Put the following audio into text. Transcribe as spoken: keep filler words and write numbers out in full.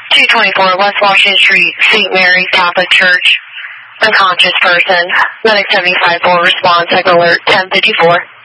two twenty-four West Washington Street, Saint Mary's Catholic Church. Unconscious person. Medic seventy-five four response, Echo Alert ten fifty-four.